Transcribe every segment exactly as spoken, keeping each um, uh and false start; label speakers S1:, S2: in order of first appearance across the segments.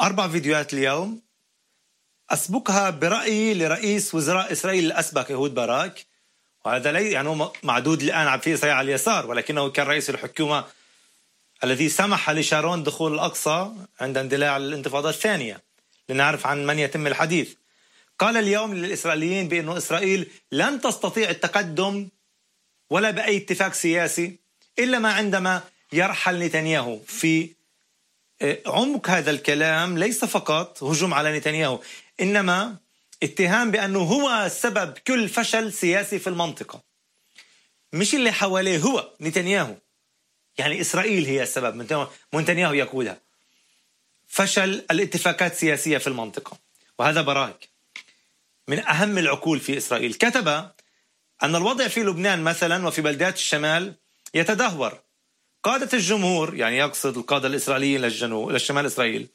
S1: أربع فيديوهات اليوم أسبقها برأيي لرئيس وزراء إسرائيل الأسبق يهود باراك، وهذا لي يعني هو معدود الآن في إسرائيل على اليسار، ولكنه كان رئيس الحكومة الذي سمح لشارون دخول الأقصى عند اندلاع الانتفاضة الثانية. لنعرف عن من يتم الحديث. قال اليوم للإسرائيليين بأن إسرائيل لن تستطيع التقدم ولا بأي اتفاق سياسي إلا ما عندما يرحل نتنياهو. في عمق هذا الكلام ليس فقط هجوم على نتنياهو، إنما اتهام بأنه هو سبب كل فشل سياسي في المنطقة، مش اللي حواليه، هو نتنياهو. يعني إسرائيل هي السبب، نتنياهو يقودها. فشل الاتفاقات السياسية في المنطقة، وهذا باراك من أهم العقول في إسرائيل. كتب أن الوضع في لبنان مثلا وفي بلدات الشمال يتدهور. قادة الجمهور، يعني يقصد القادة الإسرائيليين للجنوب للشمال إسرائيل،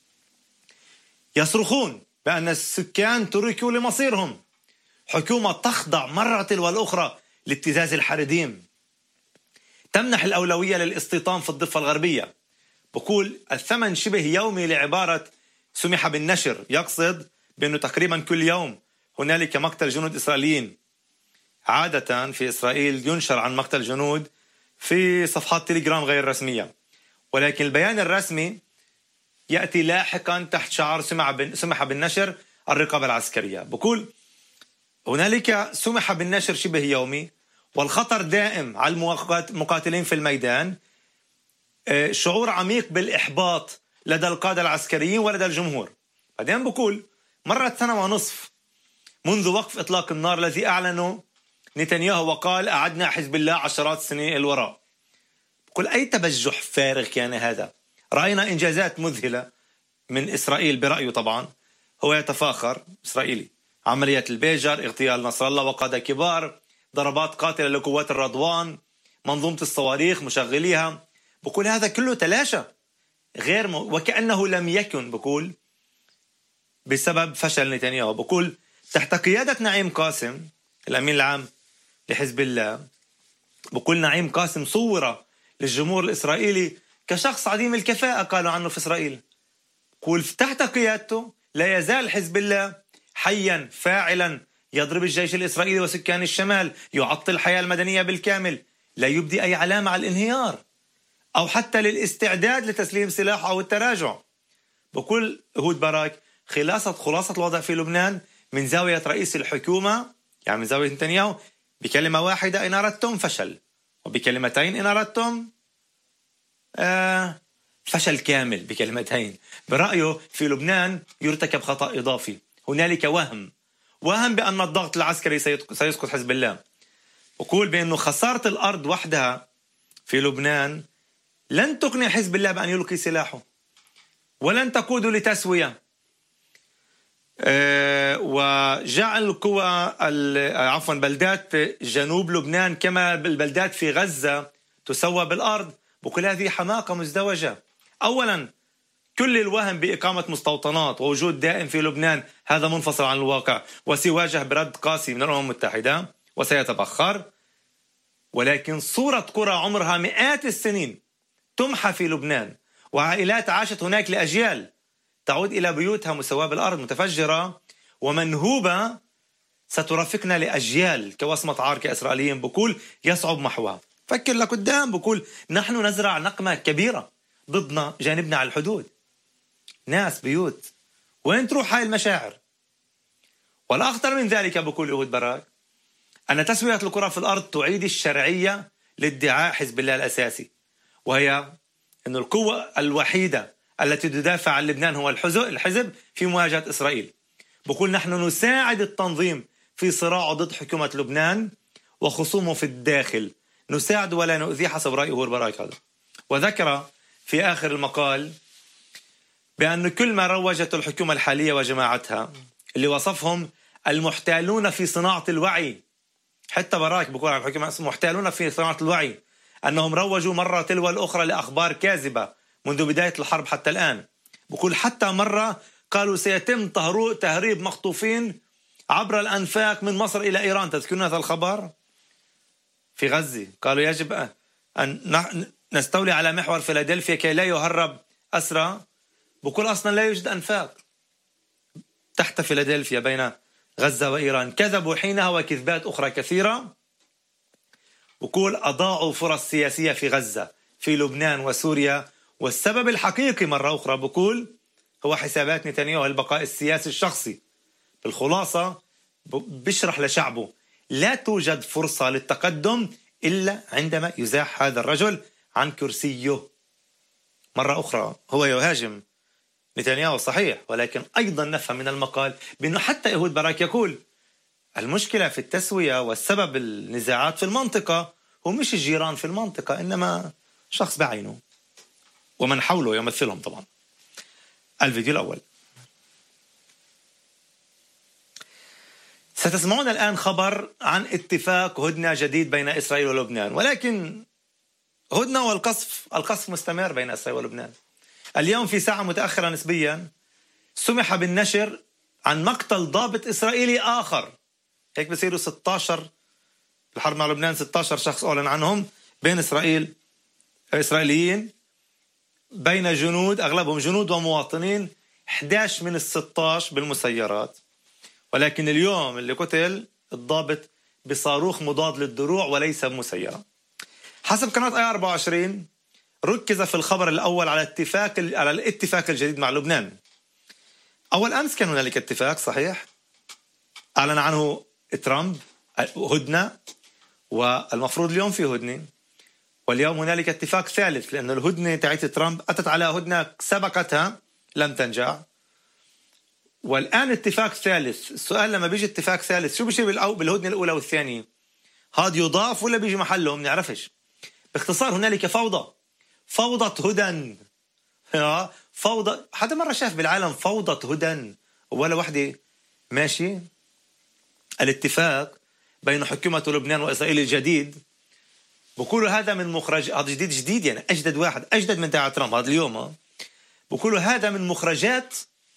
S1: يصرخون بأن السكان تركوا لمصيرهم. حكومة تخضع مرة تلو الأخرى لابتزاز الحريديم، تمنح الأولوية للاستيطان في الضفة الغربية. بقول الثمن شبه يومي لعبارة سمح بالنشر، يقصد بأنه تقريبا كل يوم هنالك مقتل جنود إسرائيليين. عادة في إسرائيل ينشر عن مقتل جنود في صفحات تليجرام غير رسمية، ولكن البيان الرسمي يأتي لاحقا تحت شعار سمح بالنشر الرقابة العسكرية. بقول هنالك سمح بالنشر شبه يومي، والخطر دائم على المقاتلين في الميدان. شعور عميق بالإحباط لدى القادة العسكريين ولدى الجمهور. بعدين بقول مرت سنة ونصف منذ وقف إطلاق النار الذي أعلنوا نتنياهو وقال أعدنا حزب الله عشرات السنين الوراء. بقول أي تبجح فارغ كان هذا. رأينا إنجازات مذهلة من إسرائيل برأيه، طبعا هو يتفاخر إسرائيلي، عمليات البيجر، اغتيال نصر الله وقادة كبار، ضربات قاتلة لقوات الرضوان، منظومة الصواريخ مشغليها. بقول هذا كله تلاشى غير م... وكأنه لم يكن. بقول بسبب فشل نتنياهو. بقول تحت قيادة نعيم قاسم الأمين العام لحزب الله، بقول نعيم قاسم صور للجمهور الإسرائيلي كشخص عديم الكفاءة، قالوا عنه في إسرائيل. بقول تحت قيادته لا يزال حزب الله حيا فاعلا، يضرب الجيش الإسرائيلي وسكان الشمال، يعطل الحياة المدنية بالكامل، لا يبدي أي علامة على الانهيار أو حتى للاستعداد لتسليم سلاح أو التراجع. بقول يهود باراك خلاصة خلاصة الوضع في لبنان من زاوية رئيس الحكومة، يعني من زاوية نتنياهو، بكلمة واحدة: إن أردتم فشل، وبكلمتين إن أردتم آه فشل كامل. بكلمتين برأيه في لبنان يرتكب خطأ إضافي. هنالك وهم وهم بأن الضغط العسكري سيسقط حزب الله. وقول بأنه خسارة الأرض وحدها في لبنان لن تقنع حزب الله بأن يلقي سلاحه، ولن تقود لتسوية. أه وجعل قوى عفوا بلدات جنوب لبنان كما البلدات في غزة تسوى بالأرض. بكل هذه حماقة مزدوجة. أولا كل الوهم بإقامة مستوطنات ووجود دائم في لبنان هذا منفصل عن الواقع، وسيواجه برد قاسي من الأمم المتحدة وسيتبخر. ولكن صورة قرى عمرها مئات السنين تمحى في لبنان، وعائلات عاشت هناك لأجيال تعود إلى بيوتها مسواة بالأرض، متفجرة ومنهوبة، سترافقنا لأجيال كوصمة عار كإسرائيليين. بقول يصعب محوها. فكر لقدام. بقول نحن نزرع نقمة كبيرة ضدنا جانبنا على الحدود، ناس، بيوت، وين تروح هاي المشاعر؟ والأخطر من ذلك بقول يهود باراك أن تسوية القرى في الأرض تعيد الشرعية لادعاء حزب الله الأساسي، وهي أن القوة الوحيدة التي تدافع عن لبنان هو الحزب في مواجهة إسرائيل. بقول نحن نساعد التنظيم في صراعه ضد حكومة لبنان وخصومه في الداخل، نساعد ولا نؤذي حسب رأي يهود باراك هذا. وذكر في آخر المقال بأن كل ما روجته الحكومة الحالية وجماعتها اللي وصفهم المحتالون في صناعة الوعي، حتى باراك بقول عن الحكومة محتالون في صناعة الوعي، أنهم روجوا مرة تلو الأخرى لأخبار كاذبة منذ بداية الحرب حتى الآن. بقول حتى مرة قالوا سيتم تهريب مخطوفين عبر الأنفاق من مصر إلى إيران. تذكرون هذا الخبر؟ في غزة قالوا يجب أن نستولي على محور فيلادلفيا كي لا يهرب أسرى. بقول أصلا لا يوجد أنفاق تحت فيلادلفيا بين غزة وإيران. كذبوا حينها وكذبات أخرى كثيرة. بقول أضاعوا فرص سياسية في غزة، في لبنان وسوريا، والسبب الحقيقي مرة أخرى بقول هو حسابات نتنياهو البقاء السياسي الشخصي. بالخلاصة بشرح لشعبه لا توجد فرصة للتقدم إلا عندما يزاح هذا الرجل عن كرسيه. مرة أخرى هو يهاجم نتنياهو صحيح، ولكن أيضا نفهم من المقال بأنه حتى يهود باراك يقول المشكلة في التسوية والسبب النزاعات في المنطقة هو مش الجيران في المنطقة، إنما شخص بعينه ومن حوله يمثلهم. طبعا الفيديو الأول. ستسمعون الآن خبر عن اتفاق هدنة جديد بين إسرائيل ولبنان، ولكن هدنة والقصف القصف مستمر بين إسرائيل ولبنان. اليوم في ساعة متأخرة نسبيا سمح بالنشر عن مقتل ضابط إسرائيلي آخر. هيك بصيروا ستة عشر الحرب مع لبنان، ستة عشر شخص أعلن عنهم بين إسرائيل إسرائيليين، بين جنود أغلبهم جنود ومواطنين، إحدى عشر من الستة عشر بالمسيرات. ولكن اليوم اللي قتل الضابط بصاروخ مضاد للدروع وليس بمسيرة. حسب قناة آي أربعة وعشرين ركز في الخبر الأول على اتفاق على الاتفاق الجديد مع لبنان. أول أمس كان هنالك اتفاق صحيح أعلن عنه ترامب، هدنة، والمفروض اليوم في هدنة، واليوم هنالك اتفاق ثالث لأن الهدنة تاعت ترامب أتت على هدنة سبقتها لم تنجح، والآن اتفاق ثالث. السؤال لما بيجي اتفاق ثالث شو بيصير بالهدنة الأولى والثانية؟ هذا يضاف ولا بيجي محلهم؟ نعرفش. باختصار هنالك فوضى، فوضى هدن، فوضى. حدا مرة شاف بالعالم فوضى هدن ولا وحدة ماشي؟ الاتفاق بين حكومة لبنان وإسرائيل الجديد بقولوا هذا من مخرج، هذا جديد جديد يعني أجدد واحد، أجدد من تاع ترامب هذا اليوم. بقولوا هذا من مخرجات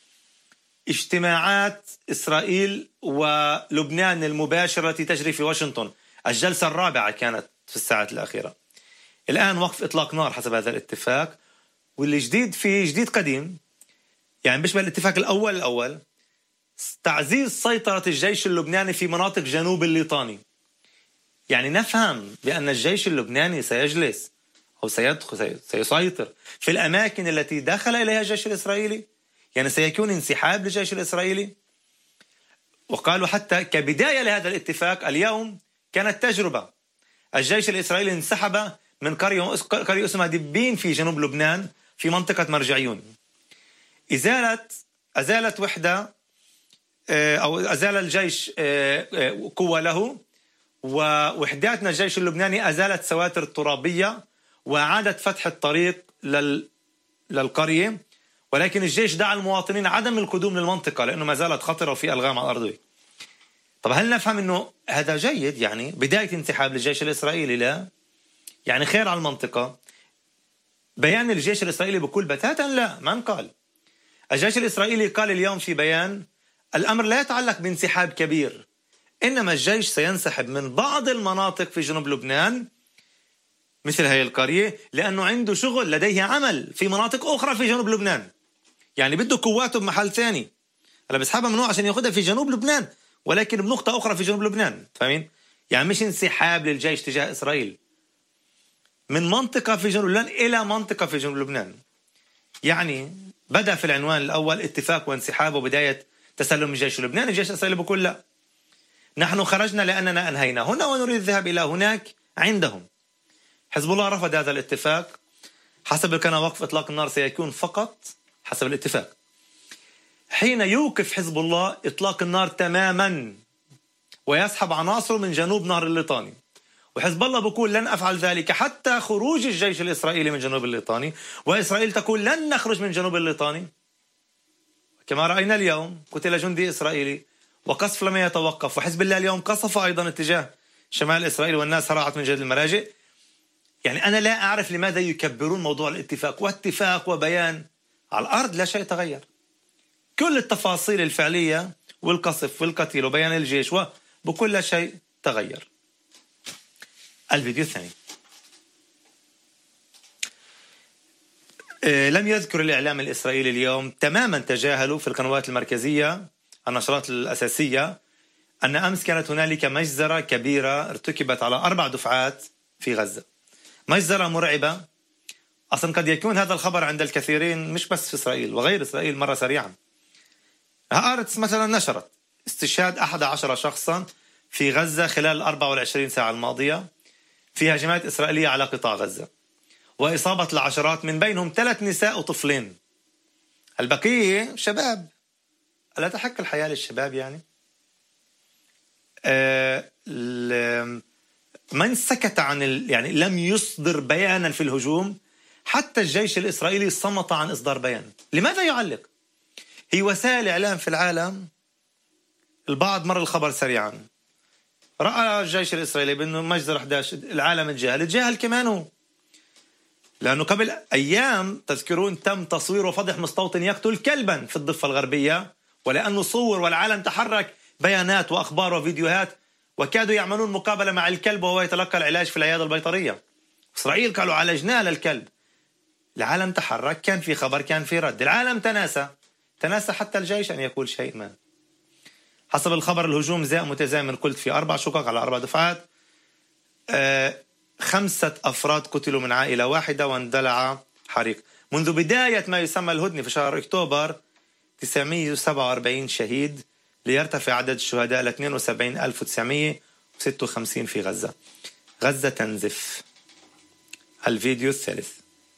S1: اجتماعات إسرائيل ولبنان المباشرة التي تجري في واشنطن. الجلسة الرابعة كانت في الساعات الأخيرة. الآن وقف إطلاق نار حسب هذا الاتفاق، واللي جديد فيه جديد قديم، يعني بيشبه الاتفاق الأول الأول تعزيز سيطرة الجيش اللبناني في مناطق جنوب الليطاني. يعني نفهم بأن الجيش اللبناني سيجلس أو سيدخل سيسيطر في الأماكن التي دخل إليها الجيش الإسرائيلي، يعني سيكون انسحاب للجيش الإسرائيلي. وقالوا حتى كبداية لهذا الاتفاق اليوم كانت تجربة، الجيش الإسرائيلي انسحب من قرية قرية اسمها دبين في جنوب لبنان في منطقة مرجعيون. إزالة أزالت وحدة أو أزال الجيش قوة له، ووحداتنا الجيش اللبناني أزالت سواتر ترابية وأعادت فتح الطريق لل... للقرية، ولكن الجيش دعا المواطنين عدم القدوم للمنطقة لأنه ما زالت خطرة وفي ألغام على الأرضية. طب هل نفهم أنه هذا جيد يعني بداية انسحاب للجيش الإسرائيلي؟ لا، يعني خير على المنطقة. بيان الجيش الإسرائيلي بكل بتاتا لا، من قال. الجيش الإسرائيلي قال اليوم في بيان الأمر لا يتعلق بانسحاب كبير، إنما الجيش سينسحب من بعض المناطق في جنوب لبنان مثل هذه القرية لأنه عنده شغل، لديه عمل في مناطق أخرى في جنوب لبنان، يعني بده قواته بمحل ثاني. هلا بسحبها منه عشان ياخدها في جنوب لبنان ولكن بنقطة أخرى في جنوب لبنان، فاهمين؟ يعني مش انسحاب للجيش تجاه إسرائيل من منطقة في جنوب لبنان إلى منطقة في جنوب لبنان. يعني بدأ في العنوان الأول اتفاق وانسحاب وبداية تسلم الجيش اللبناني. الجيش الإسرائيلي بيقول لا، نحن خرجنا لأننا أنهينا هنا ونريد الذهاب إلى هناك عندهم. حزب الله رفض هذا الاتفاق. حسب القناة وقف إطلاق النار سيكون فقط حسب الاتفاق حين يوقف حزب الله إطلاق النار تماما ويسحب عناصره من جنوب نهر الليطاني. وحزب الله بيقول لن أفعل ذلك حتى خروج الجيش الإسرائيلي من جنوب الليطاني، وإسرائيل تقول لن نخرج من جنوب الليطاني. كما رأينا اليوم قتل جندي إسرائيلي وقصف لم يتوقف، وحزب الله اليوم قصف أيضا اتجاه شمال إسرائيل والناس هرعت من جهة المراجع. يعني أنا لا أعرف لماذا يكبرون موضوع الاتفاق واتفاق وبيان. على الأرض لا شيء تغير، كل التفاصيل الفعلية والقصف والقتيل وبيان الجيش وبكل شيء تغير. الفيديو الثاني. لم يذكر الإعلام الإسرائيلي اليوم، تماما تجاهلوا في القنوات المركزية النشرات الأساسية أن أمس كانت هنالك مجزرة كبيرة ارتكبت على أربع دفعات في غزة. مجزرة مرعبة. أصلا قد يكون هذا الخبر عند الكثيرين مش بس في إسرائيل وغير إسرائيل مرة سريعا. هآرتس مثلا نشرت استشهاد أحد عشر شخصا في غزة خلال الأربع والعشرين ساعة الماضية في هجمات إسرائيلية على قطاع غزة، وإصابة العشرات من بينهم ثلاث نساء وطفلين، البقية شباب. ألا تحق الحياة للشباب يعني؟ أه من سكت عن ال... يعني لم يصدر بيانا في الهجوم. حتى الجيش الإسرائيلي صمت عن إصدار بيان. لماذا يعلق؟ هي وسائل إعلام في العالم، البعض مر الخبر سريعا، رأى الجيش الإسرائيلي بأنه مجزرة أحد عشر، العالم تجاهل، تجاهل كمان هو. لأنه قبل أيام تذكرون تم تصوير وفضح مستوطن يقتل كلبا في الضفة الغربية، ولأنه صور والعالم تحرك بيانات وأخبار وفيديوهات، وكادوا يعملون مقابلة مع الكلب وهو يتلقى العلاج في العيادة البيطرية. إسرائيل قالوا عالجناه للكلب. العالم تحرك، كان في خبر، كان في رد. العالم تناسى تناسى حتى الجيش أن يقول شيء ما. حسب الخبر الهجوم زاء متزامن، قلت في أربع شقق على أربع دفعات. آه خمسة أفراد قتلوا من عائلة واحدة واندلع حريق. منذ بداية ما يسمى الهدنة في شهر أكتوبر تسعمئة وسبعة وأربعين شهيد، ليرتفع عدد الشهداء ل اثنين وسبعين ألف وتسعمئة وستة وخمسين في غزة. غزة تنزف. الفيديو الثالث.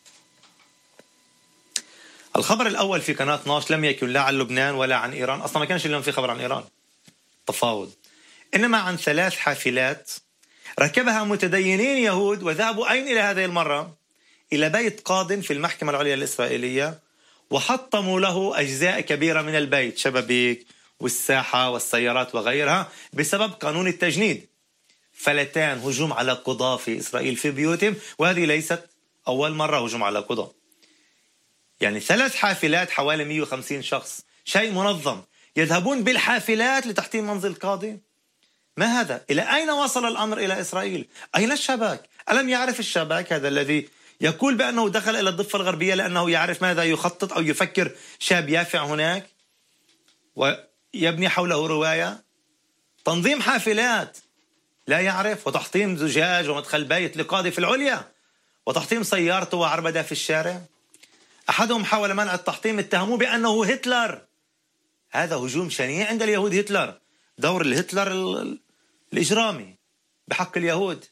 S1: الخبر الأول في قناة ناش لم يكن لا عن لبنان ولا عن إيران، أصلا ما كانش اليوم في خبر عن إيران تفاوض، إنما عن ثلاث حافلات ركبها متدينين يهود وذهبوا أين إلى هذه المرة؟ إلى بيت قاض في المحكمة العليا الإسرائيلية، وحطموا له أجزاء كبيرة من البيت، شبابيك والساحة والسيارات وغيرها، بسبب قانون التجنيد. فلتان هجوم على قضاة في إسرائيل في بيوتهم، وهذه ليست أول مرة هجوم على قضاة. يعني ثلاث حافلات حوالي مئة وخمسين شخص، شيء منظم، يذهبون بالحافلات لتحطيم منزل قاضي. ما هذا؟ إلى أين وصل الأمر إلى إسرائيل؟ أين الشباك؟ ألم يعرف الشباك هذا الذي يقول بأنه دخل إلى الضفة الغربية لأنه يعرف ماذا يخطط أو يفكر شاب يافع هناك ويبني حوله رواية؟ تنظيم حافلات لا يعرف، وتحطيم زجاج ومدخل بيت لقاضي في العليا، وتحطيم سيارته وعربدة في الشارع. أحدهم حاول منع التحطيم، اتهموه بأنه هتلر. هذا هجوم شنيع عند اليهود. هتلر، دور الهتلر الإجرامي بحق اليهود.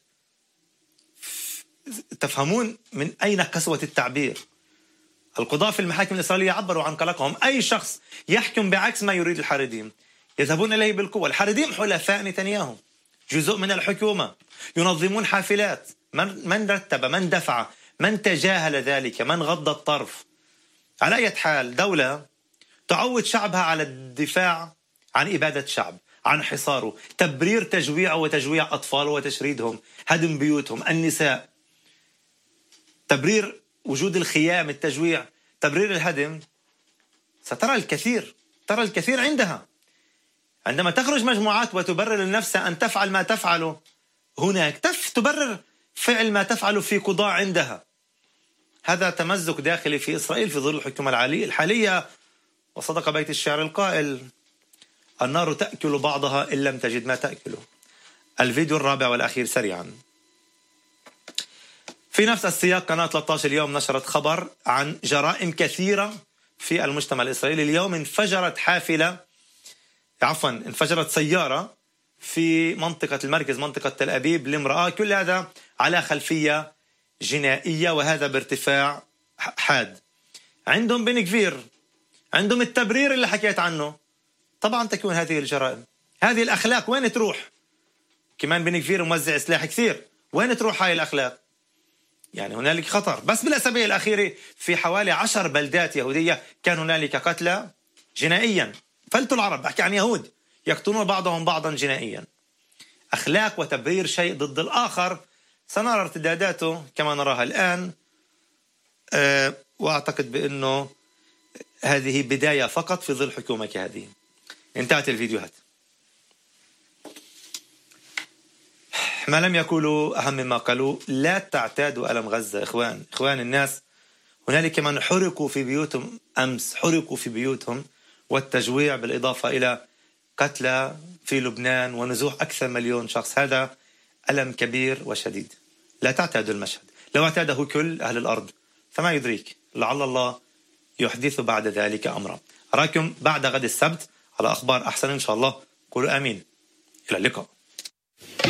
S1: تفهمون من أين قسوة التعبير؟ القضاة في المحاكم الإسرائيلية عبروا عن قلقهم. أي شخص يحكم بعكس ما يريد الحريديم يذهبون إليه بالقوة. الحريديم حلفاء نتنياهو، جزء من الحكومة، ينظمون حافلات. من, من رتب، من دفع، من تجاهل ذلك، من غض الطرف. على أي حال، دولة تعود شعبها على الدفاع عن إبادة شعب، عن حصاره، تبرير تجويعه وتجويع أطفاله وتشريدهم، هدم بيوتهم، النساء، تبرير وجود الخيام، التجويع، تبرير الهدم. سترى الكثير، ترى الكثير عندها. عندما تخرج مجموعات وتبرر لنفسها أن تفعل ما تفعله هناك، تف تبرر فعل ما تفعله في قضاء عندها. هذا تمزق داخلي في إسرائيل في ظل الحكومة الحالية. وصدق بيت الشعر القائل: النار تأكل بعضها إن لم تجد ما تأكله. الفيديو الرابع والأخير سريعا. في نفس السياق قناة ثلاثة عشر اليوم نشرت خبر عن جرائم كثيرة في المجتمع الإسرائيلي. اليوم انفجرت حافلة، عفوا انفجرت سيارة في منطقة المركز، منطقة تل أبيب، لامرأة. كل هذا على خلفية جنائية، وهذا بارتفاع حاد. عندهم بن كفير، عندهم التبرير اللي حكيت عنه. طبعا تكون هذه الجرائم، هذه الأخلاق وين تروح؟ كمان بن كفير موزع سلاح كثير، وين تروح هاي الأخلاق؟ يعني هنالك خطر. بس بالأسابيع الأخيرة في حوالي عشر بلدات يهودية كان هنالك قتلى جنائيا. فلتوا العرب، بحكي عن يهود يقتلون بعضهم بعضا جنائيا. أخلاق وتبرير شيء ضد الآخر، سنرى ارتداداته كما نراها الآن. أه وأعتقد بأنه هذه بداية فقط في ظل حكومة كهذه. انتهت الفيديوهات. ما لم يقولوا أهم مما قالوا: لا تعتادوا ألم غزة. إخوان إخوان الناس هنالك من حرقوا في بيوتهم أمس، حرقوا في بيوتهم، والتجويع بالإضافة إلى قتلى في لبنان ونزوح أكثر مليون شخص. هذا ألم كبير وشديد، لا تعتادوا المشهد. لو اعتاده كل أهل الأرض فما يدريك، لعل الله يحدث بعد ذلك أمرا. أراكم بعد غد السبت على أخبار أحسن إن شاء الله. قولوا آمين. إلى اللقاء.